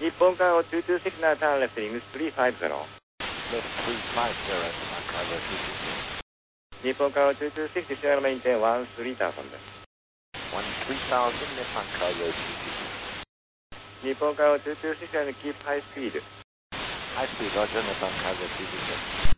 日本からを226なターンレフトリング350。 Left 350, Japan Cargo 226. 日本からを226シアラメインテン13,000です。 13,000, Japan Cargo 226. 日本からを226 and keep high speed. High speed, Roger, Japan Cargo 226.